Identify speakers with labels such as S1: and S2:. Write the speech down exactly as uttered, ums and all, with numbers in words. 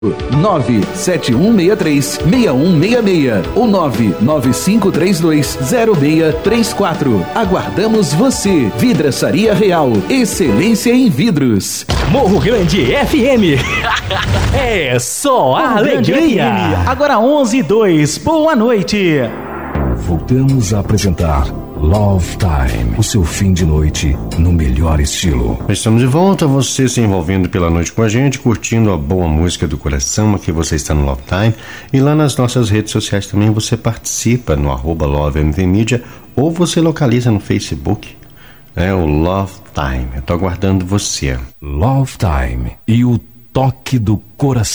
S1: nove sete um seis três, seis um seis seis ou nove nove cinco três dois, zero seis três quatro. Aguardamos você. Vidraçaria Real, excelência em vidros.
S2: Morro Grande F M. É só a alegria. Agora onze e dois. Boa noite.
S3: Voltamos a apresentar Love Time, o seu fim de noite no melhor estilo.
S4: Estamos de volta, você se envolvendo pela noite com a gente, curtindo a boa música do coração. Aqui você está no Love Time. E lá nas nossas redes sociais também você participa no arroba Love M V Media, ou você localiza no Facebook, é o Love Time. Eu tô aguardando você.
S3: Love Time e o toque do coração.